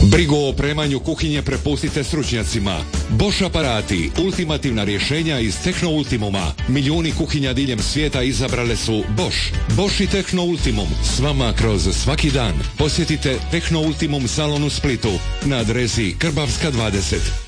Brigu o opremanju kuhinje prepustite stručnjacima. Bosch aparati, ultimativna rješenja iz Techno Ultimuma. Milijuni kuhinja diljem svijeta izabrale su Bosch. Bosch i Techno Ultimum s vama kroz svaki dan. Posjetite Techno Ultimum salon u Splitu na adresi Krbavska 20.